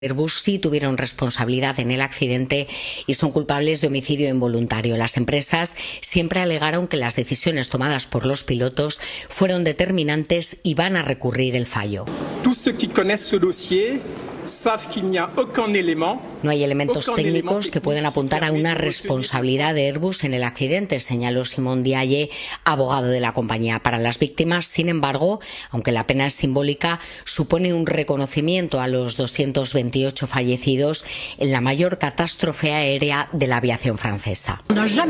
Airbus sí tuvieron responsabilidad en el accidente y son culpables de homicidio involuntario. Las empresas siempre alegaron que las decisiones tomadas por los pilotos fueron determinantes y van a recurrir el fallo. No hay elementos técnicos que puedan apuntar a una responsabilidad de Airbus en el accidente, señaló Simón Diaye, abogado de la compañía. Para las víctimas, sin embargo, aunque la pena es simbólica, supone un reconocimiento a los 228 fallecidos en la mayor catástrofe aérea de la aviación francesa.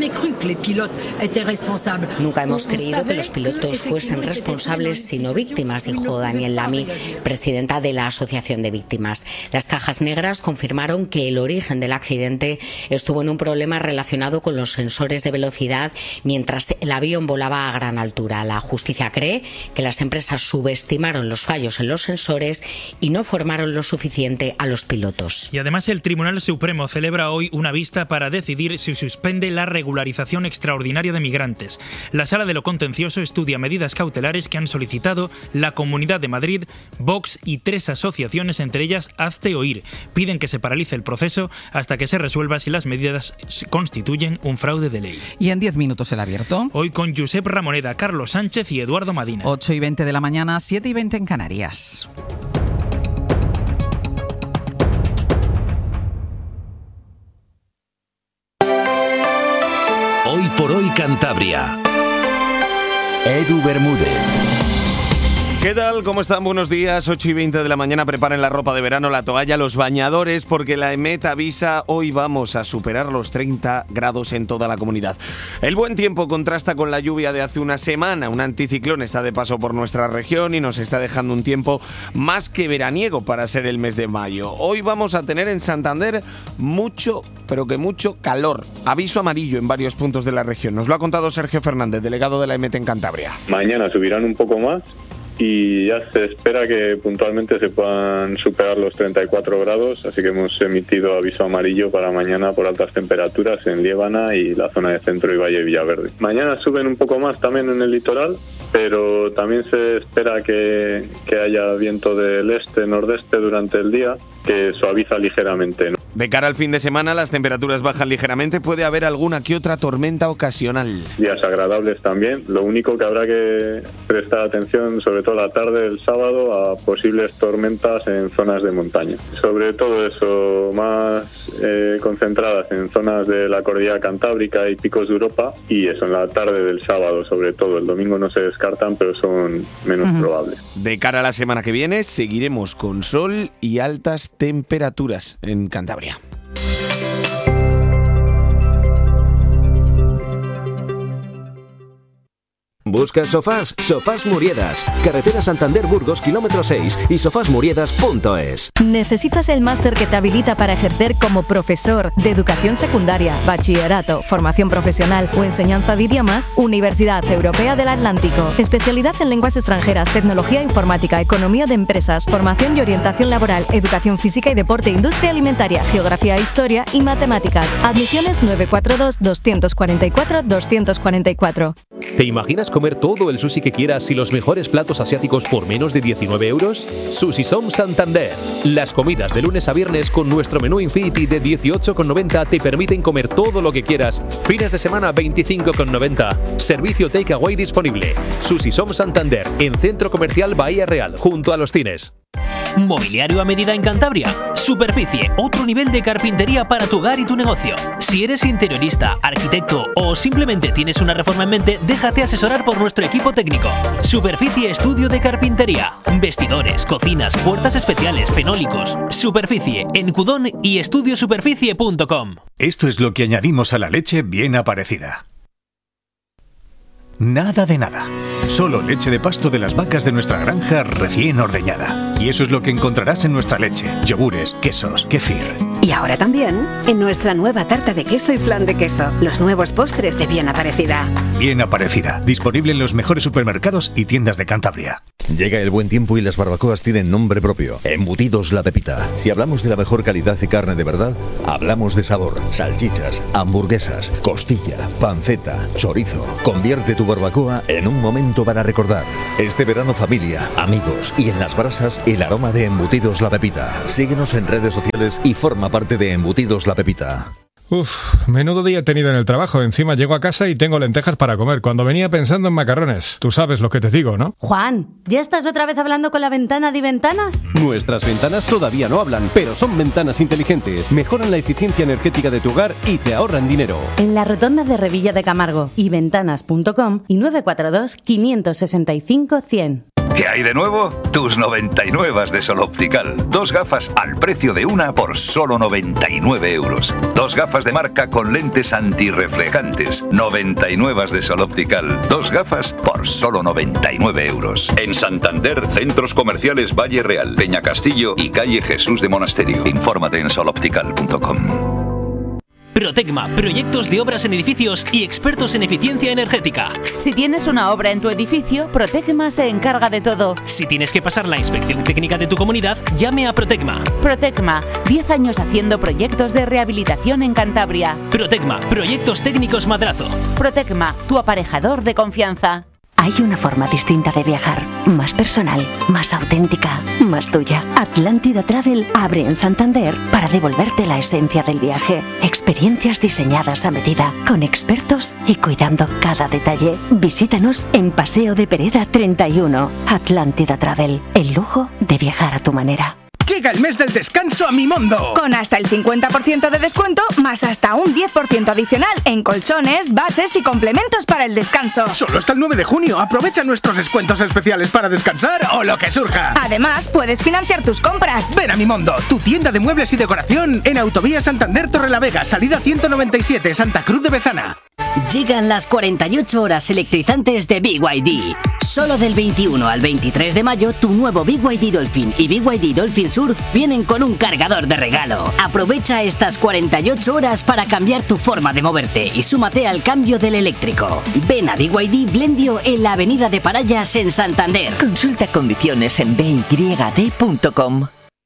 Nunca hemos creído que los pilotos fuesen responsables, sino víctimas, dijo Daniel Lamy, presidenta de la Asociación de Víctimas. Las cajas negras confirmaron que el origen del accidente estuvo en un problema relacionado con los sensores de velocidad mientras el avión volaba a gran altura. La justicia cree que las empresas subestimaron los fallos en los sensores y no formaron lo suficiente a los pilotos. Y además el Tribunal Supremo celebra hoy una vista para decidir si suspende la regularización extraordinaria de migrantes. La Sala de lo Contencioso estudia medidas cautelares que han solicitado la Comunidad de Madrid, Vox y 3 asociaciones, entre ellas Hazte Oír. Piden que se paralice el proceso hasta que se resuelva si las medidas constituyen un fraude de ley. Y en 10 minutos el abierto. Hoy con Josep Ramoneda, Carlos Sánchez y Eduardo Madina. 8:20 de la mañana, 7:20 en Canarias. Hoy por hoy Cantabria. Edu Bermúdez. ¿Qué tal? ¿Cómo están? Buenos días. 8:20 de la mañana. Preparen la ropa de verano, la toalla, los bañadores, porque la EMET avisa: hoy vamos a superar los 30 grados en toda la comunidad. El buen tiempo contrasta con la lluvia de hace una semana. Un anticiclón está de paso por nuestra región y nos está dejando un tiempo más que veraniego para ser el mes de mayo. Hoy vamos a tener en Santander mucho, pero que mucho calor. Aviso amarillo en varios puntos de la región. Nos lo ha contado Sergio Fernández, delegado de la EMET en Cantabria. Mañana subirán un poco más y ya se espera que puntualmente se puedan superar los 34 grados, así que hemos emitido aviso amarillo para mañana por altas temperaturas en Liébana y la zona de Centro y Valle de Villaverde. Mañana suben un poco más también en el litoral, pero también se espera que haya viento del este-nordeste durante el día, que suaviza ligeramente, ¿no? De cara al fin de semana, las temperaturas bajan ligeramente, puede haber alguna que otra tormenta ocasional. Días agradables también, lo único que habrá que prestar atención, sobre todo la tarde del sábado, a posibles tormentas en zonas de montaña. Sobre todo eso, más concentradas en zonas de la cordillera cantábrica y picos de Europa, y eso en la tarde del sábado sobre todo. El domingo no se descartan, pero son menos probables. De cara a la semana que viene, seguiremos con sol y altas temperaturas en Cantabria. ¿Buscas sofás? Sofás Muriedas. Carretera Santander-Burgos, kilómetro 6 y sofasmuriedas.es. ¿Necesitas el máster que te habilita para ejercer como profesor de educación secundaria, bachillerato, formación profesional o enseñanza de idiomas? Universidad Europea del Atlántico. Especialidad en lenguas extranjeras, tecnología informática, economía de empresas, formación y orientación laboral, educación física y deporte, industria alimentaria, geografía, historia y matemáticas. Admisiones 942-244-244. ¿Te imaginas comer todo el sushi que quieras y los mejores platos asiáticos por menos de 19 euros? Sushi Som Santander. Las comidas de lunes a viernes con nuestro menú Infinity de 18,90 te permiten comer todo lo que quieras. Fines de semana 25,90. Servicio takeaway disponible. Sushi Som Santander, en Centro Comercial Bahía Real, junto a los cines. Mobiliario a medida en Cantabria. Superficie, otro nivel de carpintería para tu hogar y tu negocio. Si eres interiorista, arquitecto o simplemente tienes una reforma en mente, déjate asesorar por nuestro equipo técnico. Superficie Estudio de Carpintería. Vestidores, cocinas, puertas especiales, fenólicos. Superficie en Cudón y estudiosuperficie.com. Esto es lo que añadimos a la leche bien aparecida. Nada de nada. Solo leche de pasto de las vacas de nuestra granja recién ordeñada. Y eso es lo que encontrarás en nuestra leche, yogures, quesos, kefir. Y ahora también en nuestra nueva tarta de queso y flan de queso. Los nuevos postres de Bien Aparecida. Bien Aparecida. Disponible en los mejores supermercados y tiendas de Cantabria. Llega el buen tiempo y las barbacoas tienen nombre propio. Embutidos La Pepita. Si hablamos de la mejor calidad de carne de verdad, hablamos de sabor. Salchichas, hamburguesas, costilla, panceta, chorizo. Convierte tu barbacoa en un momento para recordar. Este verano, familia, amigos y en las brasas, el aroma de Embutidos La Pepita. Síguenos en redes sociales y forma parte de Embutidos La Pepita. Uf, menudo día he tenido en el trabajo. Encima llego a casa y tengo lentejas para comer, cuando venía pensando en macarrones. Tú sabes lo que te digo, ¿no? Juan, ¿ya estás otra vez hablando con la ventana de Ventanas? Nuestras ventanas todavía no hablan, pero son ventanas inteligentes. Mejoran la eficiencia energética de tu hogar y te ahorran dinero. En la rotonda de Revilla de Camargo y ventanas.com y 942 565 100. ¿Qué hay de nuevo? Tus 99 de Sol Optical. 2 gafas al precio de una por solo 99 euros. 2 gafas de marca con lentes antirreflejantes. 99 de Sol Optical. 2 gafas por solo 99 euros. En Santander, centros comerciales Valle Real, Peña Castillo y calle Jesús de Monasterio. Infórmate en soloptical.com. Protecma, proyectos de obras en edificios y expertos en eficiencia energética. Si tienes una obra en tu edificio, Protecma se encarga de todo. Si tienes que pasar la inspección técnica de tu comunidad, llame a Protecma. Protecma, 10 años haciendo proyectos de rehabilitación en Cantabria. Protecma, proyectos técnicos Madrazo. Protecma, tu aparejador de confianza. Hay una forma distinta de viajar, más personal, más auténtica, más tuya. Atlántida Travel abre en Santander para devolverte la esencia del viaje. Experiencias diseñadas a medida, con expertos y cuidando cada detalle. Visítanos en Paseo de Pereda 31. Atlántida Travel, el lujo de viajar a tu manera. Llega el mes del descanso a Mimondo. Con hasta el 50% de descuento, más hasta un 10% adicional en colchones, bases y complementos para el descanso. Solo hasta el 9 de junio. Aprovecha nuestros descuentos especiales para descansar o lo que surja. Además, puedes financiar tus compras. Ven a Mimondo, tu tienda de muebles y decoración en Autovía Santander Torrelavega, salida 197, Santa Cruz de Bezana. Llegan las 48 horas electrizantes de BYD. Solo del 21 al 23 de mayo, tu nuevo BYD Dolphin y BYD Dolphin Surf vienen con un cargador de regalo. Aprovecha estas 48 horas para cambiar tu forma de moverte y súmate al cambio del eléctrico. Ven a BYD Blendio en la avenida de Parallas en Santander. Consulta condiciones en byd.com.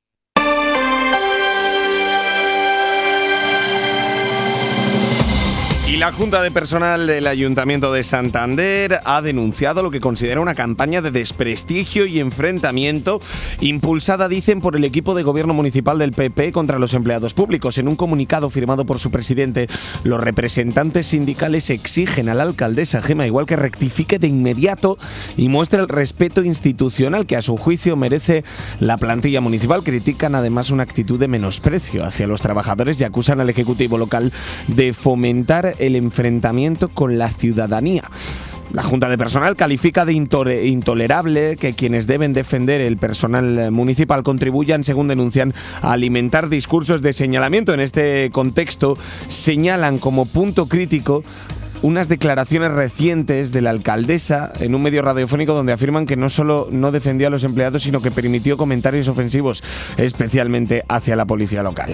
Y la Junta de Personal del Ayuntamiento de Santander ha denunciado lo que considera una campaña de desprestigio y enfrentamiento impulsada, dicen, por el equipo de gobierno municipal del PP contra los empleados públicos. En un comunicado firmado por su presidente, los representantes sindicales exigen a la alcaldesa Gemma Igual que rectifique de inmediato y muestre el respeto institucional que a su juicio merece la plantilla municipal. Critican además una actitud de menosprecio hacia los trabajadores y acusan al Ejecutivo local de fomentar el enfrentamiento con la ciudadanía. La Junta de Personal califica de intolerable que quienes deben defender el personal municipal contribuyan, según denuncian, a alimentar discursos de señalamiento. En este contexto, señalan como punto crítico unas declaraciones recientes de la alcaldesa en un medio radiofónico donde afirman que no solo no defendió a los empleados, sino que permitió comentarios ofensivos, especialmente hacia la policía local.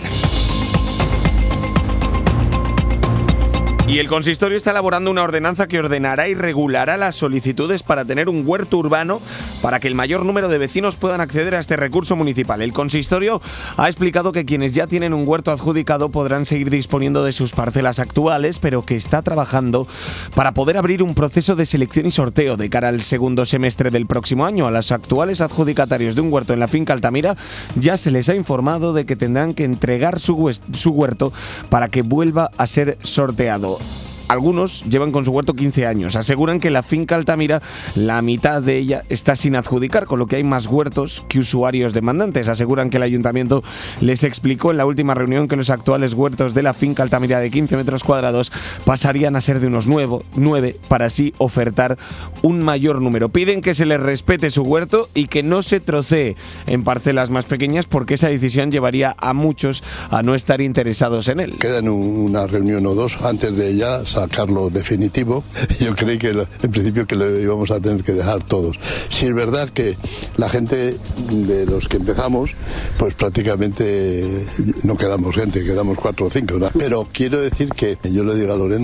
Y el consistorio está elaborando una ordenanza que ordenará y regulará las solicitudes para tener un huerto urbano para que el mayor número de vecinos puedan acceder a este recurso municipal. El consistorio ha explicado que quienes ya tienen un huerto adjudicado podrán seguir disponiendo de sus parcelas actuales, pero que está trabajando para poder abrir un proceso de selección y sorteo de cara al segundo semestre del próximo año. A los actuales adjudicatarios de un huerto en la finca Altamira ya se les ha informado de que tendrán que entregar su huerto para que vuelva a ser sorteado. Algunos llevan con su huerto 15 años. Aseguran que la finca Altamira, la mitad de ella está sin adjudicar, con lo que hay más huertos que usuarios demandantes. Aseguran que el ayuntamiento les explicó en la última reunión que los actuales huertos de la finca Altamira de 15 metros cuadrados pasarían a ser de unos 9 para así ofertar un mayor número. Piden que se les respete su huerto y que no se trocee en parcelas más pequeñas, porque esa decisión llevaría a muchos a no estar interesados en él. Quedan una reunión o dos antes de ya sacarlo definitivo. Yo creí que en principio que lo íbamos a tener que dejar todos. Sí, es verdad que la gente de los que empezamos, pues prácticamente no quedamos gente, quedamos 4 o 5, ¿no? Pero quiero decir que yo le digo a Lorena,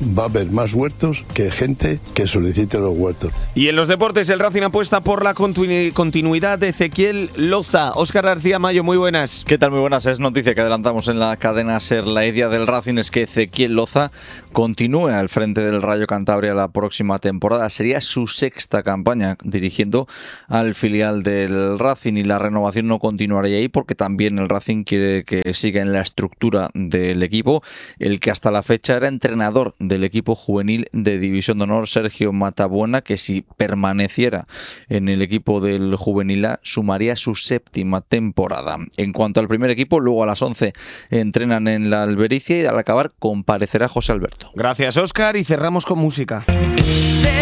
va a haber más huertos que gente que solicite los huertos. Y en los deportes, el Racing apuesta por la continuidad de Ezequiel Loza. Óscar García Mayo, muy buenas. ¿Qué tal? Muy buenas. Es noticia que adelantamos en la cadena SER. La idea del Racing es que Ezequiel Loza continúe al frente del Rayo Cantabria la próxima temporada. Sería su sexta campaña dirigiendo al filial del Racing, y la renovación no continuaría ahí porque también el Racing quiere que siga en la estructura del equipo el que hasta la fecha era entrenador del equipo juvenil de División de Honor, Sergio Matabuena, que si permaneciera en el equipo del juvenil A sumaría su séptima temporada. En cuanto al primer equipo, luego a las 11 entrenan en la Albericia y al acabar comparecerá José Alberto. Gracias, Óscar, y cerramos con música.